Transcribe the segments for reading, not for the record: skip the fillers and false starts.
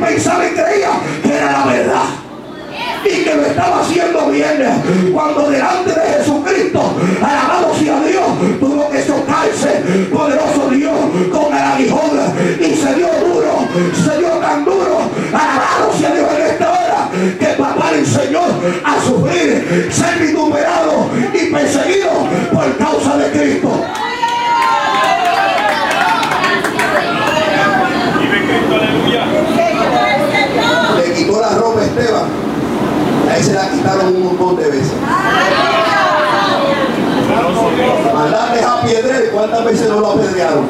pensaba y creía que era la verdad y que lo estaba haciendo bien, cuando delante de Jesucristo, alabado sea Dios, tuvo que chocarse, poderoso Dios, con el aguijón, y se dio duro, se dio tan duro, alabado sea Dios en esta hora, que papá le enseñó a sufrir, ser vituperado y perseguido por causa de Cristo. Le quitó la ropa a Esteban, a él se la quitaron un montón de veces. Mandarles a piedrer, ¿cuántas veces no lo apedrearon?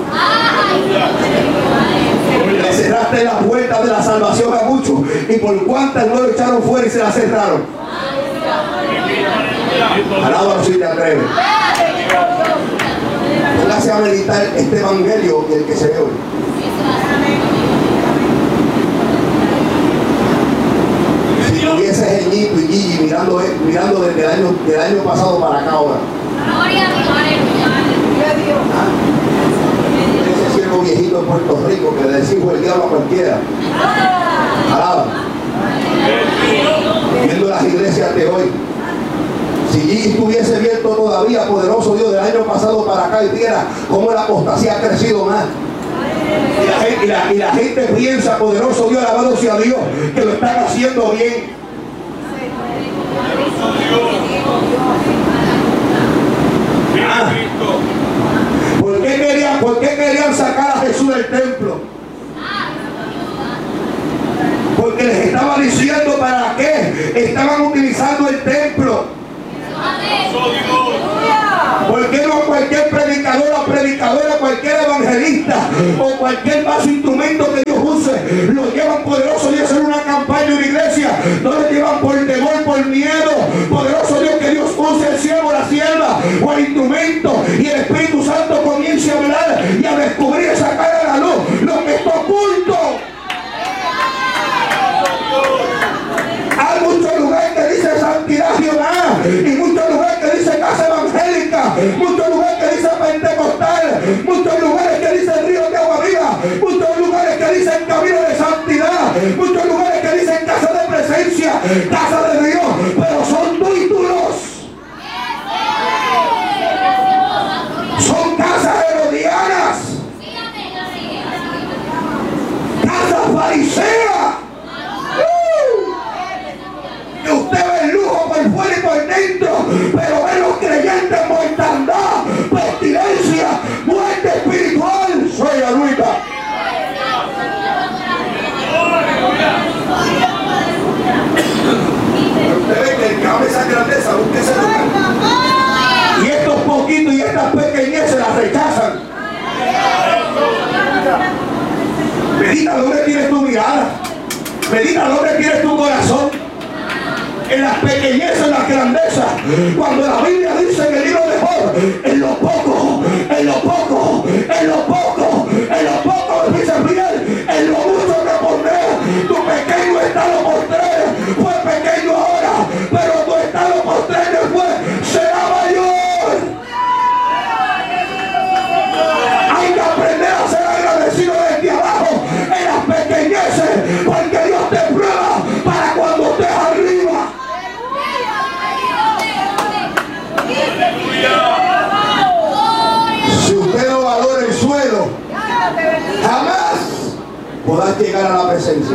Le cerraste la puerta de la salvación a muchos, y por cuántas no lo echaron fuera y se la cerraron. Alábalo si te atreves. Póngase a meditar este evangelio y el que se ve hoy. Si tuviese Jeñito y Gigi mirando desde el año pasado para acá ahora. Ese siervo viejito en Puerto Rico que le decimos el diablo a cualquiera. Alaba. Viendo las iglesias de hoy. Si Gigi estuviese abierto todavía, poderoso Dios, del año pasado para acá, y viera cómo la apostasía ha crecido más. Y la gente piensa, poderoso Dios, alabado sea Dios, que lo están haciendo bien. ¿Por qué querían sacar a Jesús del templo? Porque les estaba diciendo para qué estaban utilizando el templo. ¿Por qué no cualquier predicador o predicadora, cualquier evangelista o cualquier más instrumento que Dios use, lo llevan poderoso Dios a hacer una campaña en una iglesia? No lo llevan por temor, por miedo. Poderoso Dios, que Dios use el siervo, la sierva o el instrumento, y el Espíritu Santo comience a hablar y a descubrir, sacar a la luz lo que está oculto. Hay muchos lugares que dice santidad Jehová, y muchos lugares que dice casa evangélica, muchos lugares que dice pentecostal, muchos lugares que dicen río de agua viva, muchos lugares que dicen camino de santidad, muchos lugares que dicen casa de presencia, casa de Dios, pero son títulos. Son casas herodianas, casas fariseas. Que usted ve el lujo por fuera y por dentro, pero ve los creyentes mortandad, pestilencia, muerte espiritual. Soy Aluita. Usted ve que el que habla esa grandeza, usted se lo... Y estos poquitos y estas pequeñeces las rechazan. Medita dónde tienes tu mirada. Medita dónde tienes tu corazón. En las pequeñezas, en las grandezas. Cuando la Biblia dice en el libro de Job, en lo poco, en lo poco, en lo poco, en lo poco, dice fiel, en lo mucho que pondré, tu pequeño estado postrero fue pequeño ahora, pero tu estado postrero después será mayor. Hay que aprender a ser agradecido desde abajo, en las pequeñeces, porque Dios te prueba para cuando estés arriba. Si usted no valora el suelo, jamás podrás llegar a la presencia.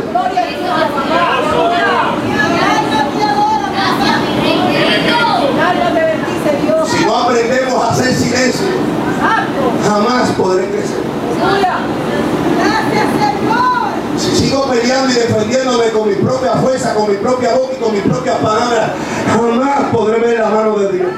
Si no aprendemos a hacer silencio, jamás podré crecer. Si sigo peleando y defendiéndome con mi propia fuerza, con mi propia boca y con mis propias palabras, jamás podré ver la mano de Dios.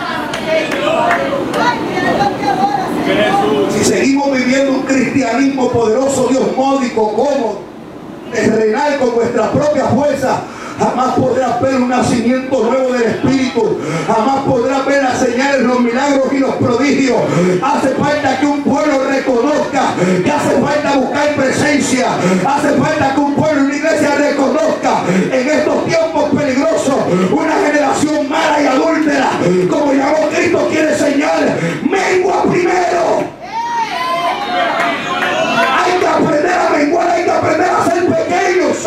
Si seguimos viviendo un cristianismo poderoso, Dios, módico, cómodo, terrenal, con nuestra propia fuerza, jamás podrás ver un nacimiento nuevo del Espíritu. Jamás podrás ver las señales, los milagros y los prodigios. Hace falta que un pueblo reconozca que hace falta buscar presencia. Hace falta que un pueblo y una iglesia reconozca en estos tiempos peligrosos una generación mala y adúltera, como llamó Cristo, quiere señal. Mengua primero. Hay que aprender a menguar, hay que aprender a ser pequeños.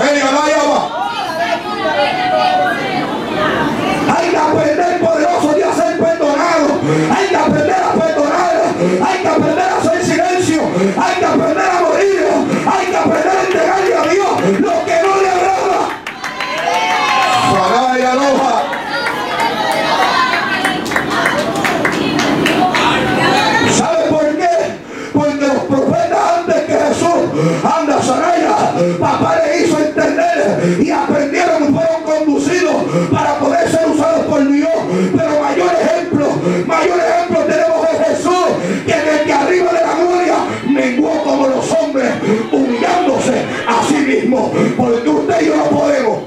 y aprendieron y fueron conducidos para poder ser usados por Dios. Pero mayor ejemplo tenemos de Jesús, que desde arriba de la gloria menguó como los hombres, humillándose a sí mismo, porque usted y yo no podemos.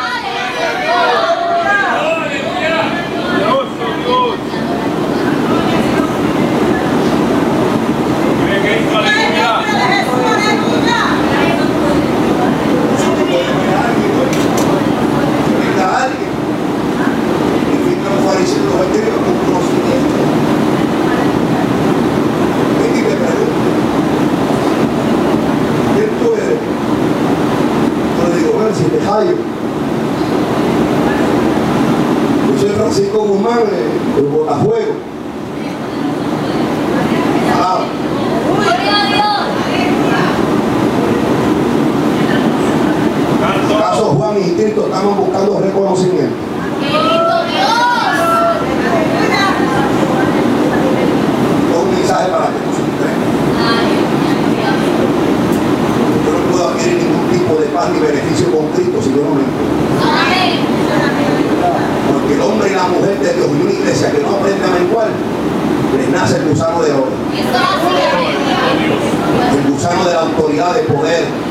Yo soy Francisco Guzmán, el Botafuego. Caso Juan y Instinto estamos buscando reconocimiento. Un mensaje para que no se entreguen. Yo no puedo adquirir ningún tipo de paz ni beneficio con Cristo si yo no me entrego. Porque el hombre y la mujer de Dios y una iglesia que no aprende a menguar, les nace el gusano de oro, el gusano de la autoridad, de poder,